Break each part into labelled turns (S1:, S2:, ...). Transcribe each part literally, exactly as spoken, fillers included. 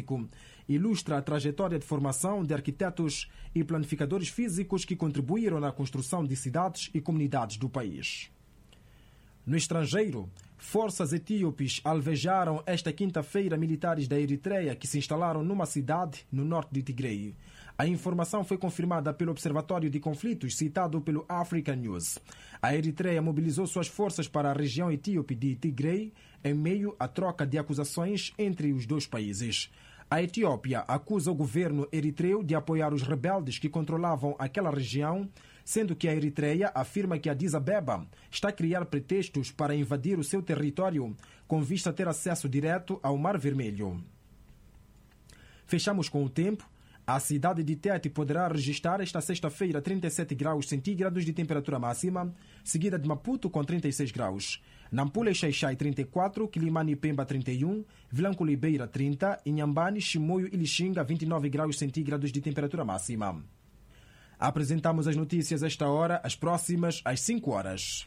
S1: ilustra a trajetória de formação de arquitetos e planificadores físicos que contribuíram na construção de cidades e comunidades do país. No estrangeiro, forças etíopes alvejaram esta quinta-feira militares da Eritreia que se instalaram numa cidade no norte de Tigray. A informação foi confirmada pelo Observatório de Conflitos, citado pelo African News. A Eritreia mobilizou suas forças para a região etíope de Tigray em meio à troca de acusações entre os dois países. A Etiópia acusa o governo eritreu de apoiar os rebeldes que controlavam aquela região, sendo que a Eritreia afirma que Addis Abeba está a criar pretextos para invadir o seu território com vista a ter acesso direto ao Mar Vermelho. Fechamos com o tempo. A cidade de Tete poderá registrar esta sexta-feira trinta e sete graus centígrados de temperatura máxima, seguida de Maputo com trinta e seis graus. Nampula e Xai-Xai trinta e quatro, Quilimane e Pemba trinta e um, Vilanculo e Beira trinta, Inhambane, Chimoio e Lixinga vinte e nove graus centígrados de temperatura máxima. Apresentamos as notícias a esta hora, as próximas às cinco horas.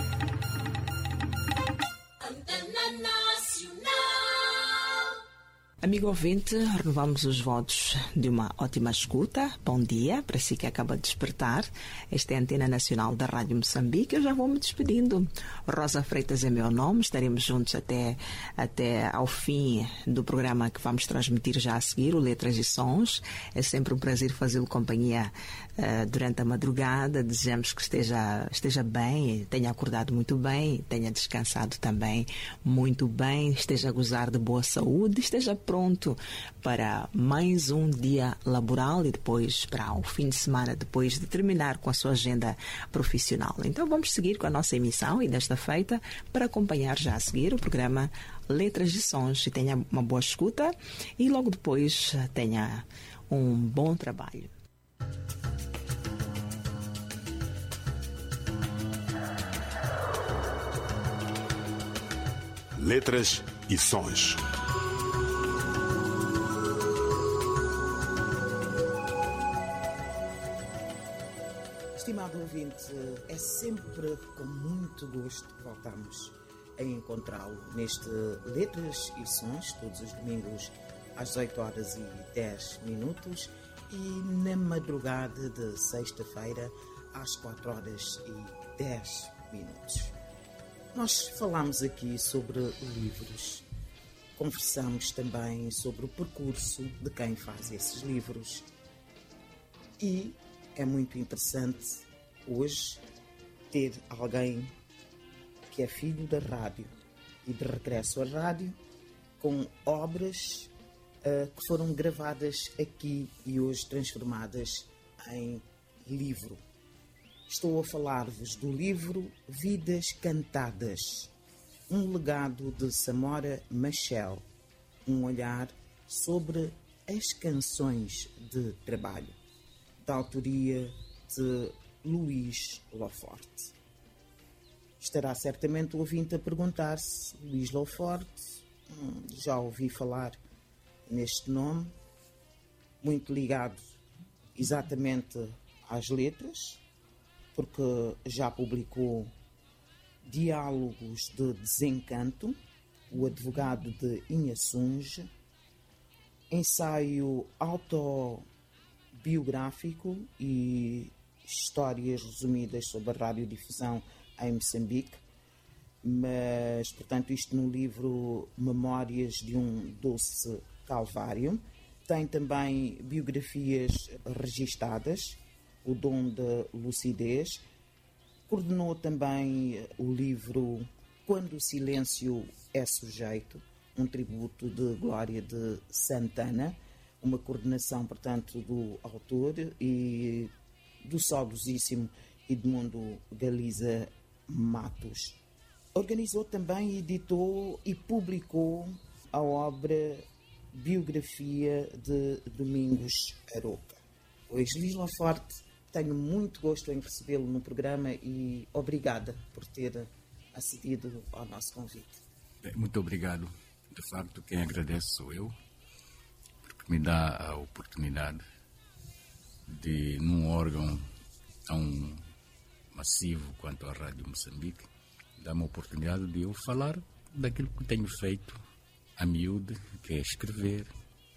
S2: Amigo ouvinte, renovamos os votos de uma ótima escuta. Bom dia para si que acaba de despertar. Esta é a Antena Nacional da Rádio Moçambique. Eu já vou me despedindo. Rosa Freitas é meu nome. Estaremos juntos até, até ao fim do programa que vamos transmitir já a seguir, o Letras e Sons. É sempre um prazer fazê-lo companhia uh, durante a madrugada. Desejamos que esteja, esteja bem, tenha acordado muito bem, tenha descansado também muito bem, esteja a gozar de boa saúde, esteja pronto para mais um dia laboral e depois para o fim de semana, depois de terminar com a sua agenda profissional. Então vamos seguir com a nossa emissão e desta feita para acompanhar já a seguir o programa Letras e Sons. E tenha uma boa escuta e logo depois tenha um bom trabalho.
S3: Letras e Sons.
S4: Estimado ouvinte, é sempre com muito gosto que voltamos a encontrá-lo neste Letras e Sons, todos os domingos às dezoito horas e dez minutos e na madrugada de sexta-feira às quatro horas e dez minutos. Nós falamos aqui sobre livros, conversamos também sobre o percurso de quem faz esses livros e é muito interessante hoje ter alguém que é filho da rádio e de regresso à rádio com obras uh, que foram gravadas aqui e hoje transformadas em livro. Estou a falar-vos do livro Vidas Cantadas, um legado de Samora Machel, um olhar sobre as canções de trabalho, da autoria de Luís Loforte. Estará certamente o ouvinte a perguntar-se, Luís Loforte, hum, já ouvi falar neste nome, muito ligado exatamente às letras, porque já publicou Diálogos de Desencanto, O Advogado de Inhaçunge, ensaio auto biográfico e histórias resumidas sobre a radiodifusão em Moçambique, mas, portanto, isto no livro Memórias de um Doce Calvário. Tem também biografias registadas, O Dom da Lucidez. Coordenou também o livro Quando o Silêncio é Sujeito, um tributo de Glória de Santana, uma coordenação, portanto, do autor e do saudosíssimo Edmundo Galiza Matos. Organizou também, editou e publicou a obra Biografia de Domingos Aroca. Hoje, Luís Loforte, tenho muito gosto em recebê-lo no programa e obrigada por ter acedido ao nosso convite.
S5: Muito obrigado. De facto, quem agradece sou eu, porque me dá a oportunidade de, num órgão tão massivo quanto a Rádio Moçambique, dá-me a oportunidade de eu falar daquilo que tenho feito a miúde, que é escrever,